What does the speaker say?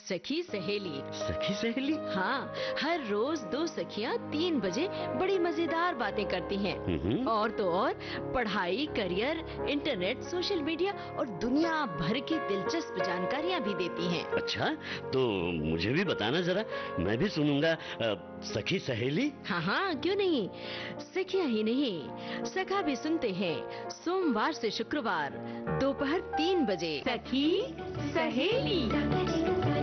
सखी सहेली। सखी सहेली? हाँ, हर रोज दो सखियाँ 3 बजे बड़ी मजेदार बातें करती हैं। और तो और पढ़ाई, करियर, इंटरनेट, सोशल मीडिया और दुनिया भर की दिलचस्प जानकारियाँ भी देती हैं। अच्छा, तो मुझे भी बताना जरा, मैं भी सुनूंगा। सखी सहेली? हाँ हाँ, क्यों नहीं। सखियाँ ही नहीं, सखा भी सुनते हैं सोमवार से शुक्रवार दोपहर 3 बजे। सखी सहेली।